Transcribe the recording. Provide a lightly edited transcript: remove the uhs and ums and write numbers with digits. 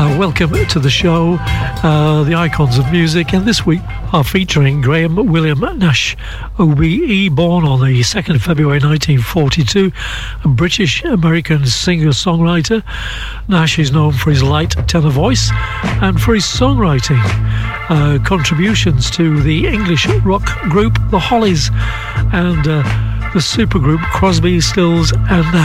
Welcome to the show, the Icons of Music, and this week are featuring Graham William Nash, OBE, born on the 2nd of February 1942, a British-American singer-songwriter. Nash is known for his light tenor voice and for his songwriting, contributions to the English rock group The Hollies and the supergroup Crosby, Stills and Nash.